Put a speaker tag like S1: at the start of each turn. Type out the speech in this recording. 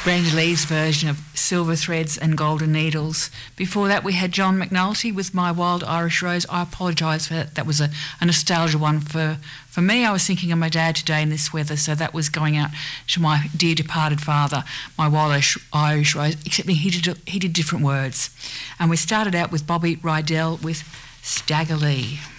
S1: Brandy Lee's version of Silver Threads and Golden Needles. Before that, we had John McNulty with My Wild Irish Rose. I apologise for that. That was a nostalgia one for me. I was thinking of my dad today in this weather, so that was going out to my dear departed father, My Wild Irish Rose, except he did different words. And we started out with Bobby Rydell with Stagger Lee.